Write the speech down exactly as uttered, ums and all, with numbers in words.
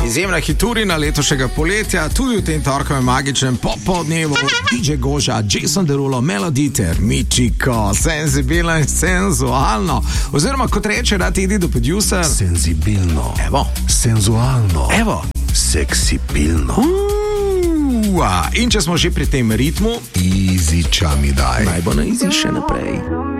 Izjemna hiturina letošnjega poletja, tudi v tem torkovem magičnem popoldnevu. D J Goža, Jason Derulo, Meloditer, Mičiko, senzibilno in senzualno. Oziroma, kot reče rad Edi do producer, senzibilno, evo, senzualno, evo, seksipilno. Uua, in če smo že pri tem ritmu, easy čami daj. naj bo na easy še naprej.